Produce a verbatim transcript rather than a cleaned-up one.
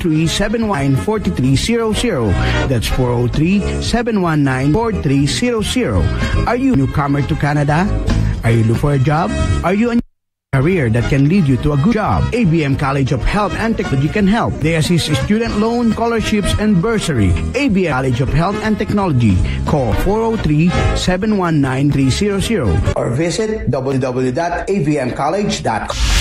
three seven one nine four three zero zero. That's four oh three, seven one nine, four three zero zero. Are you a newcomer to Canada? Are you looking for a job? Are you a career that can lead you to a good job? A B M College of Health and Technology can help. They assist student loan, scholarships, and bursary. A B M College of Health and Technology. Call four oh three, seven one nine, three zero zero or visit w w w dot a v m college dot com.